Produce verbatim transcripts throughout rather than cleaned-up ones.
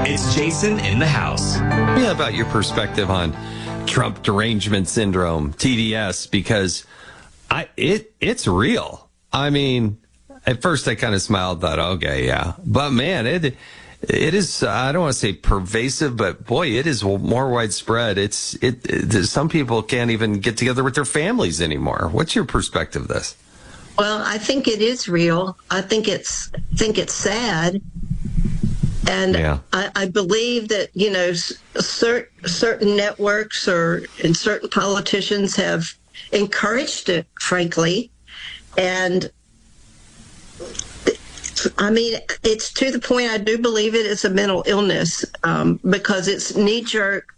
It's Jason in the house. Yeah, about your perspective on Trump derangement syndrome, T D S, because I it it's real. I mean, at first I kind of smiled, thought, okay, yeah, but man, it it is. I don't want to say pervasive, but boy, it is more widespread. It's it, it. Some people can't even get together with their families anymore. What's your perspective of this? Well, I think it is real. I think it's think it's sad. And yeah. I, I believe that, you know, cert, certain networks or and certain politicians have encouraged it, frankly. And I mean, it's to the point I do believe it is a mental illness um, because it's knee-jerk.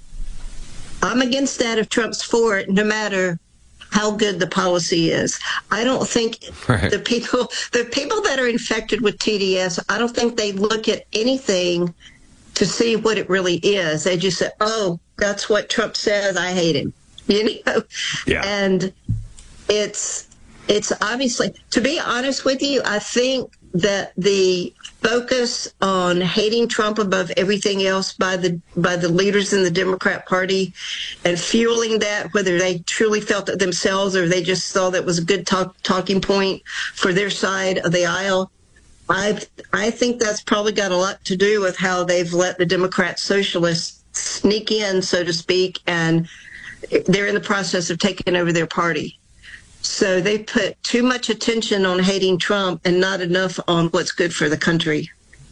I'm against that if Trump's for it, no matter how good the policy is. I don't think right. the people the people that are infected with T D S, I don't think they look at anything to see what it really is. They just say, oh, that's what Trump says, I hate him. You know? Yeah. And it's it's obviously, to be honest with you, I think that the focus on hating Trump above everything else by the by the leaders in the Democrat Party and fueling that, whether they truly felt it themselves or they just saw that was a good talk, talking point for their side of the aisle, I I think that's probably got a lot to do with how they've let the Democrat socialists sneak in, so to speak, and they're in the process of taking over their party. So they put too much attention on hating Trump and not enough on what's good for the country.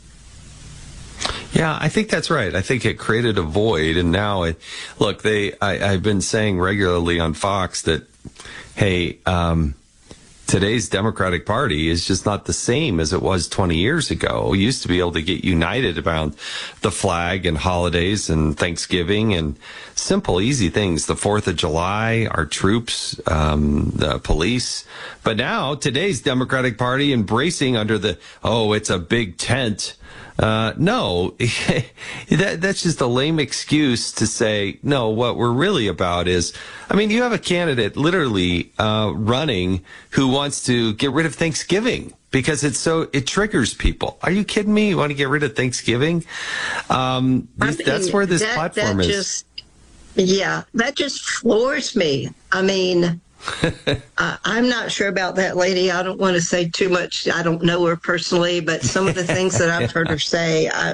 Yeah, I think that's right. I think it created a void. And now, it, look, they I, I've been saying regularly on Fox that, hey, um, today's Democratic Party is just not the same as it was twenty years ago. We used to be able to get united around the flag and holidays and Thanksgiving and simple, easy things. The fourth of July, our troops, um, the police. But now today's Democratic Party embracing under the, oh, it's a big tent. Uh, no, that, that's just a lame excuse to say, no, what we're really about is, I mean, you have a candidate literally, uh, running who wants to get rid of Thanksgiving because it's so, it triggers people. Are you kidding me? You want to get rid of Thanksgiving? Um, I mean, that's where this that, platform that is. Just, yeah, that just floors me. I mean, uh, I'm not sure about that lady. I don't want to say too much. I don't know her personally, but some of the things that I've heard her say, I,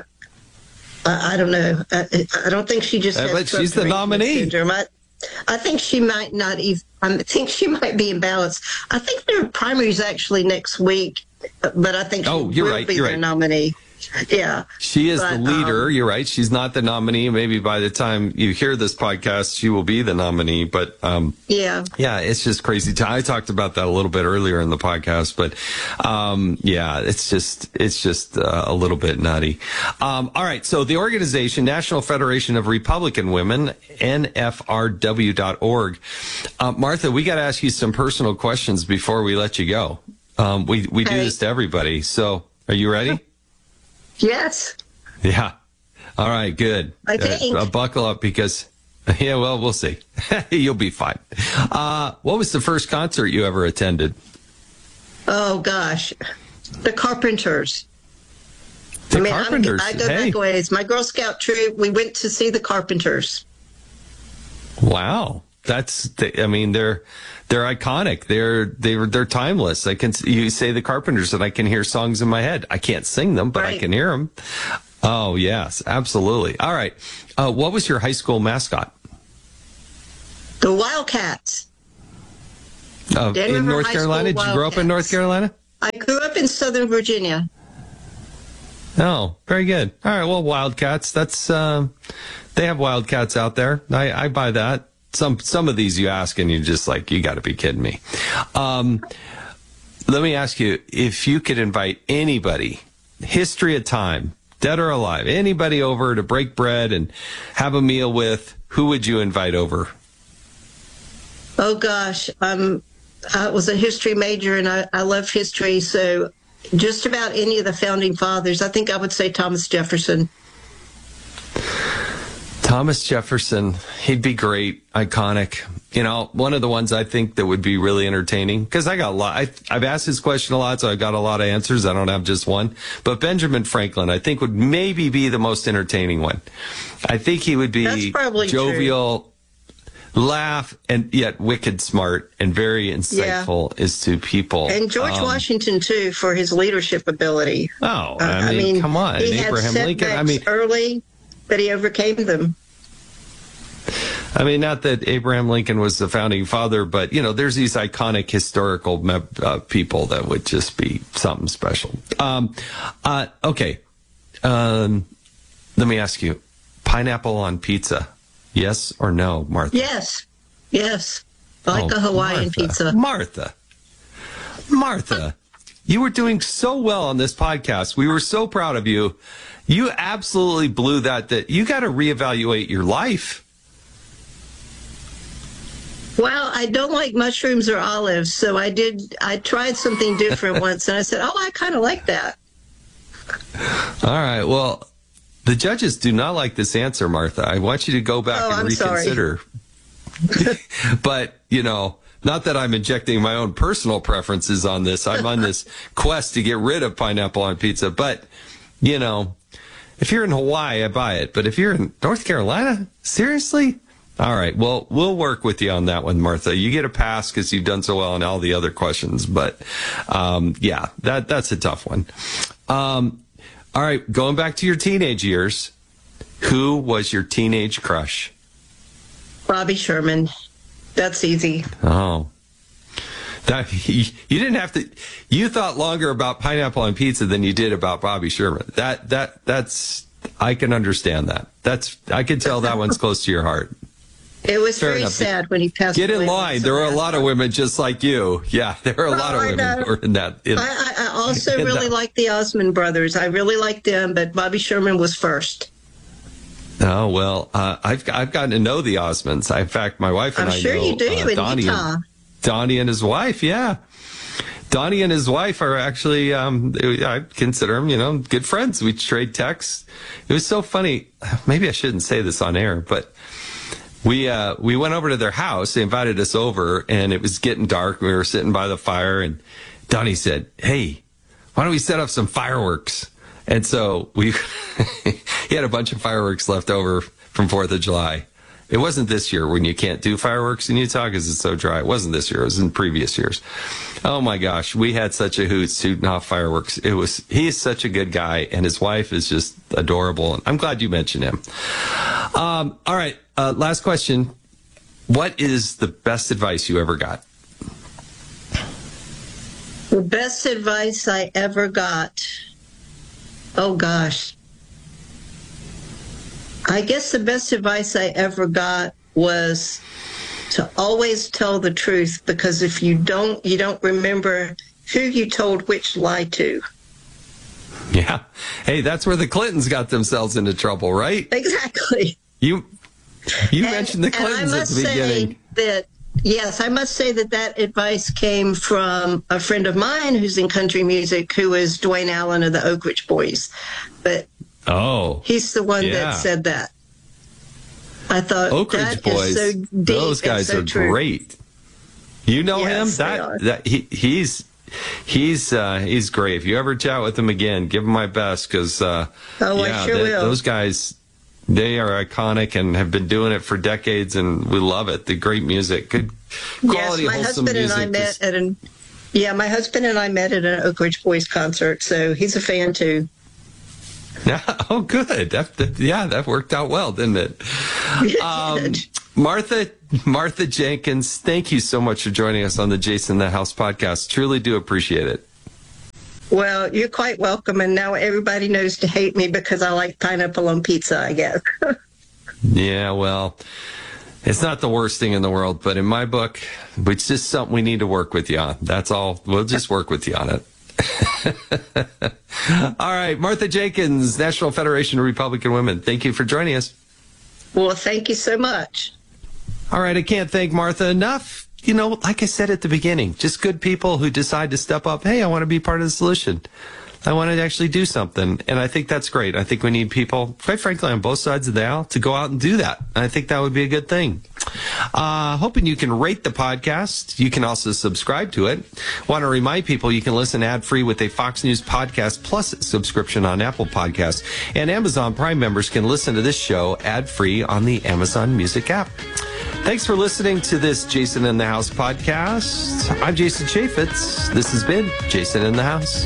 I, I don't know. I, I don't think she just. Uh, has but she's the nominee. Syndrome. I, I think she might not even. I think she might be imbalanced. I think their primary is actually next week, but I think she oh, you're will right, be you're their right. nominee. Yeah. She is but, the leader. Um, You're right. She's not the nominee. Maybe by the time you hear this podcast, she will be the nominee. But um, yeah, yeah, it's just crazy. I talked about that a little bit earlier in the podcast, but um, yeah, it's just it's just uh, a little bit nutty. Um, all right. So the organization, National Federation of Republican Women, N F R W dot org. Uh, Martha, we got to ask you some personal questions before we let you go. Um, we we do Hey. this to everybody. So are you ready? Yes. Yeah. All right. Good. I think. Uh, uh, buckle up because, yeah, well, we'll see. You'll be fine. Uh, what was the first concert you ever attended? Oh, gosh. The Carpenters. The I mean, Carpenters. I'm, I go hey. back ways. My Girl Scout troop, we went to see the Carpenters. Wow. That's, the, I mean, they're, they're iconic. They're, they're, they're timeless. I can, you say the Carpenters and I can hear songs in my head. I can't sing them, but Right. I can hear them. Oh, yes, absolutely. All right. Uh, what was your high school mascot? The Wildcats. Uh, Denver in North High Carolina? School Did you grow up in North Wildcats. Carolina? I grew up in Southern Virginia. Oh, very good. All right. Well, Wildcats. That's um, they have Wildcats out there. I, I buy that. Some some of these you ask and you're just like, you got to be kidding me. Um, let me ask you, if you could invite anybody, history of time, dead or alive, anybody over to break bread and have a meal with, who would you invite over? Oh, gosh. Um, I was a history major, and I, I love history, so just about any of the founding fathers. I think I would say Thomas Jefferson. Thomas Jefferson, he'd be great, iconic. You know, one of the ones I think that would be really entertaining, because I got a lot, I, I've asked this question a lot, so I got a lot of answers. I don't have just one. But Benjamin Franklin, I think, would maybe be the most entertaining one. I think he would be That's probably jovial, true. Laugh, and yet wicked smart and very insightful yeah. as to people. And George um, Washington, too, for his leadership ability. Oh, uh, I, mean, I mean, come on. He Abraham had Lincoln, I mean, early, but he overcame them. I mean, not that Abraham Lincoln was the founding father, but, you know, there's these iconic historical me- uh, people that would just be something special. Um, uh, okay. Um, let me ask you, pineapple on pizza, yes or no, Martha? Yes. Yes. I like oh, a Hawaiian Martha, pizza. Martha. Martha, you were doing so well on this podcast. We were so proud of you. You absolutely blew that. That you got to reevaluate your life. Well, I don't like mushrooms or olives, so I did. I tried something different once, and I said, "Oh, I kind of like that." All right. Well, the judges do not like this answer, Martha. I want you to go back oh, and I'm reconsider. But you know, not that I'm injecting my own personal preferences on this. I'm on this quest to get rid of pineapple on pizza. But you know, if you're in Hawaii, I buy it. But if you're in North Carolina, seriously? All right. Well, we'll work with you on that one, Martha. You get a pass because you've done so well on all the other questions. But, um, yeah, that that's a tough one. Um, all right. Going back to your teenage years, who was your teenage crush? Bobby Sherman. That's easy. Oh. That, you, you didn't have to. You thought longer about pineapple on pizza than you did about Bobby Sherman. That that that's. I can understand that. That's. I can tell that one's close to your heart. It was Fair very enough. sad when he passed Get away. in line. There are a lot of women just like you. Yeah, there are a oh, lot of I women know. who are in that. In, I, I also really that. like the Osmond brothers. I really liked them, but Bobby Sherman was first. Oh, well, uh, I've I've gotten to know the Osmonds. I, in fact, my wife and I'm I sure know you do uh, in Donnie, Utah. and, Donnie and his wife. Yeah. Donnie and his wife are actually, um, I consider them, you know, good friends. We trade texts. It was so funny. Maybe I shouldn't say this on air, but we uh, we went over to their house. They invited us over, and it was getting dark. We were sitting by the fire, and Donnie said, "Hey, why don't we set up some fireworks?" And so we he had a bunch of fireworks left over from fourth of July. It wasn't this year when you can't do fireworks in Utah because it's so dry. It wasn't this year. It was in previous years. Oh, my gosh. We had such a hoot shooting off fireworks. It was, he is such a good guy, and his wife is just adorable. I'm glad you mentioned him. Um, all right. Uh, last question. What is the best advice you ever got? The best advice I ever got. Oh, gosh. I guess the best advice I ever got was to always tell the truth, because if you don't, you don't remember who you told which lie to. Yeah. Hey, that's where the Clintons got themselves into trouble, right? Exactly. You you and, mentioned the Clintons at the beginning. That, yes, I must say that that advice came from a friend of mine who's in country music, who is Dwayne Allen of the Oak Ridge Boys. But Oh, he's the one yeah. that said that. I thought Oak Ridge that Boys, is so deep. those guys so are true. great. You know Yes, him? they are. That that he he's he's uh, he's great. If you ever chat with him again, give him my best, because uh, Oh, I yeah, sure that- will. those guys, they are iconic and have been doing it for decades, and we love it. The great music, good quality, yes, my wholesome husband music. and I met Just- at an yeah, my husband and I met at an Oak Ridge Boys concert, so he's a fan too. Yeah, oh, good. That, that, yeah, that worked out well, didn't it? It Um, did. Martha, Martha Jenkins, thank you so much for joining us on the Jason in the House podcast. Truly do appreciate it. Well, you're quite welcome, and now everybody knows to hate me because I like pineapple on pizza, I guess. Yeah, well, it's not the worst thing in the world, but in my book, it's just something we need to work with you on. That's all. We'll just work with you on it. All right, Martha Jenkins, National Federation of Republican Women. Thank you for joining us. Well, thank you so much. All right, I can't thank Martha enough. You know, like I said at the beginning, just good people who decide to step up. Hey, I want to be part of the solution. I want to actually do something. And I think that's great. I think we need people, quite frankly, on both sides of the aisle to go out and do that. And I think that would be a good thing. Uh, hoping you can rate the podcast. You can also subscribe to it. Want to remind people you can listen ad-free with a Fox News Podcast Plus subscription on Apple Podcasts. And Amazon Prime members can listen to this show ad-free on the Amazon Music app. Thanks for listening to this Jason in the House podcast. I'm Jason Chaffetz. This has been Jason in the House.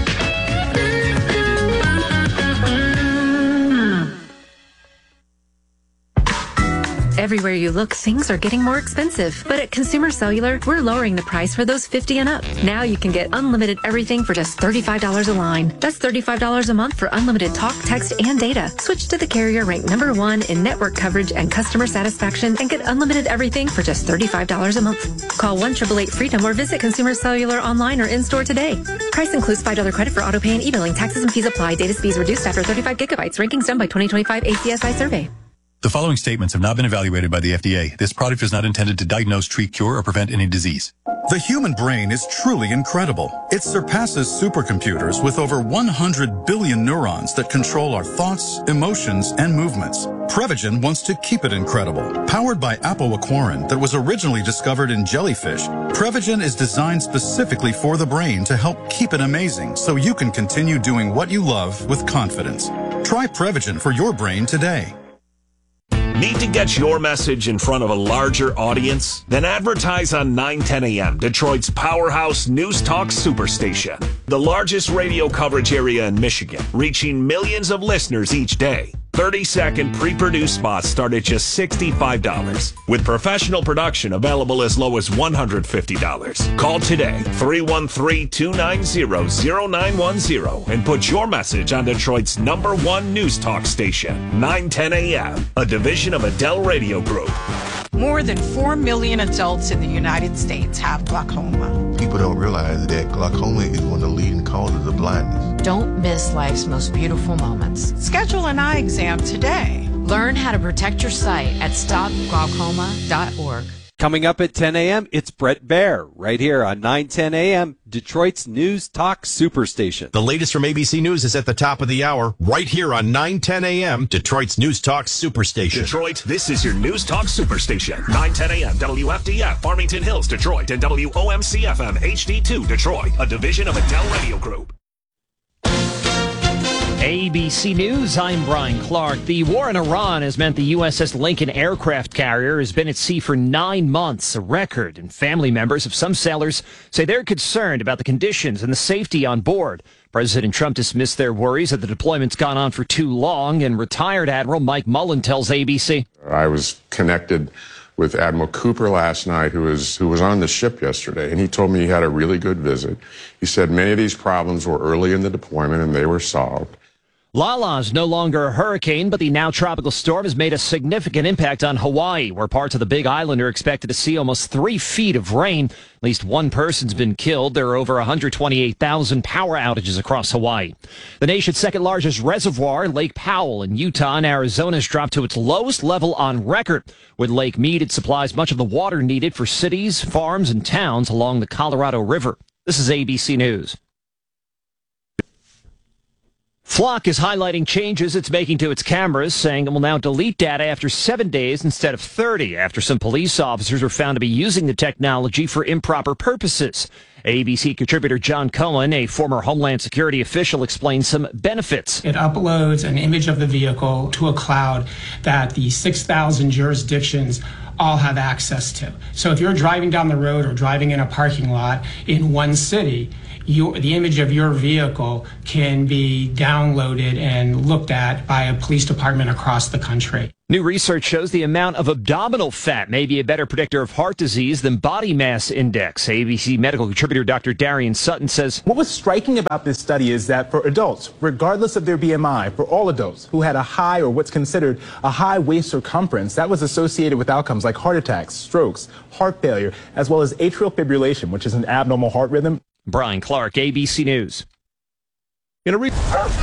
Everywhere you look, things are getting more expensive. But at Consumer Cellular, we're lowering the price for those fifty and up. Now you can get unlimited everything for just thirty-five dollars a line. That's thirty-five dollars a month for unlimited talk, text, and data. Switch to the carrier ranked number one in network coverage and customer satisfaction and get unlimited everything for just thirty-five dollars a month. Call one eight eight eight freedom or visit Consumer Cellular online or in-store today. Price includes five dollars credit for auto pay and e-billing. Taxes and fees apply. Data speeds reduced after thirty-five gigabytes. Rankings done by twenty twenty-five A C S I survey. The following statements have not been evaluated by the F D A. This product is not intended to diagnose, treat, cure, or prevent any disease. The human brain is truly incredible. It surpasses supercomputers with over one hundred billion neurons that control our thoughts, emotions, and movements. Prevagen wants to keep it incredible. Powered by apoaquarin that was originally discovered in jellyfish, Prevagen is designed specifically for the brain to help keep it amazing so you can continue doing what you love with confidence. Try Prevagen for your brain today. Need to get your message in front of a larger audience? Then advertise on nine ten A M, Detroit's powerhouse news talk superstation. The largest radio coverage area in Michigan, reaching millions of listeners each day. thirty-second pre-produced spots start at just sixty-five dollars, with professional production available as low as one hundred fifty dollars. Call today, three one three, two nine zero, zero nine one zero, and put your message on Detroit's number one news talk station, nine ten A M, a division of Adele Radio Group. More than four million adults in the United States have glaucoma. People don't realize that glaucoma is one of the leading causes of blindness. Don't miss life's most beautiful moments. Schedule an eye exam today. Learn how to protect your sight at stop glaucoma dot org. Coming up at ten A M, it's Brett Baer, right here on nine ten A M, Detroit's News Talk Superstation. The latest from A B C News is at the top of the hour, right here on nine ten A M, Detroit's News Talk Superstation. Detroit, this is your News Talk Superstation. nine ten A M, W F D F, Farmington Hills, Detroit, and W O M C F M H D two, Detroit, a division of Adele Radio Group. A B C News, I'm Brian Clark. The war in Iran has meant the U S S Lincoln aircraft carrier has been at sea for nine months, a record, and family members of some sailors say they're concerned about the conditions and the safety on board. President Trump dismissed their worries that the deployment's gone on for too long, and retired Admiral Mike Mullen tells A B C. I was connected with Admiral Cooper last night, who was who was on the ship yesterday, and he told me he had a really good visit. He said many of these problems were early in the deployment and they were solved. Lala's no longer a hurricane, but the now tropical storm has made a significant impact on Hawaii, where parts of the Big Island are expected to see almost three feet of rain. At least one person's been killed. There are over one hundred twenty-eight thousand power outages across Hawaii. The nation's second largest reservoir, Lake Powell in Utah and Arizona, has dropped to its lowest level on record. With Lake Mead, it supplies much of the water needed for cities, farms, and towns along the Colorado River. This is A B C News. Flock is highlighting changes it's making to its cameras, saying it will now delete data after seven days instead of thirty, after some police officers were found to be using the technology for improper purposes. A B C contributor John Cohen, a former Homeland Security official, explains some benefits. It uploads an image of the vehicle to a cloud that the six thousand jurisdictions all have access to. So if you're driving down the road or driving in a parking lot in one city, You, the image of your vehicle can be downloaded and looked at by a police department across the country. New research shows the amount of abdominal fat may be a better predictor of heart disease than body mass index. A B C medical contributor Doctor Darian Sutton says, what was striking about this study is that for adults, regardless of their B M I, for all adults who had a high or what's considered a high waist circumference, that was associated with outcomes like heart attacks, strokes, heart failure, as well as atrial fibrillation, which is an abnormal heart rhythm. Brian Clark, A B C News. In a re-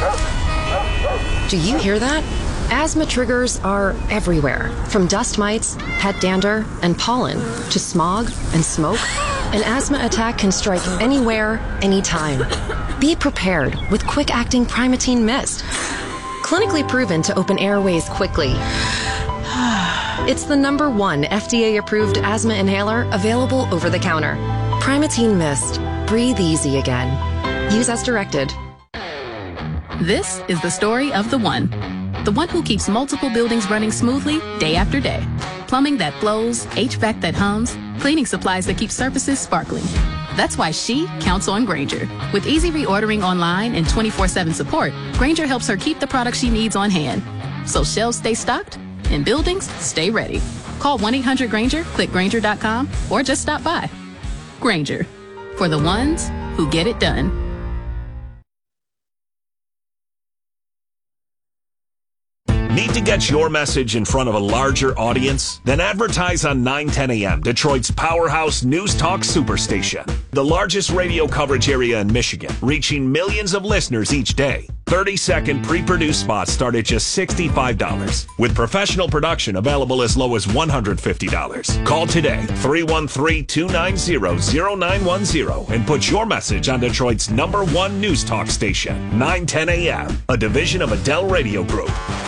Do you hear that? Asthma triggers are everywhere, from dust mites, pet dander, and pollen, to smog and smoke. An asthma attack can strike anywhere, anytime. Be prepared with quick-acting Primatene Mist. Clinically proven to open airways quickly. It's the number one F D A-approved asthma inhaler available over the counter. Primatene Mist. Breathe easy again. Use as directed. This is the story of the one. The one who keeps multiple buildings running smoothly day after day. Plumbing that flows, H V A C that hums, cleaning supplies that keep surfaces sparkling. That's why she counts on Grainger. With easy reordering online and twenty-four seven support, Grainger helps her keep the products she needs on hand. So shelves stay stocked and buildings stay ready. Call one eight hundred Grainger, click Grainger dot com, or just stop by. Grainger, for the ones who get it done. Need to get your message in front of a larger audience? Then advertise on nine ten A M, Detroit's powerhouse news talk superstation. The largest radio coverage area in Michigan, reaching millions of listeners each day. thirty second pre-produced spots start at just sixty-five dollars, with professional production available as low as one hundred fifty dollars. Call today, three one three, two nine zero, zero nine one zero, and put your message on Detroit's number one news talk station, nine ten A M, a division of Adele Radio Group.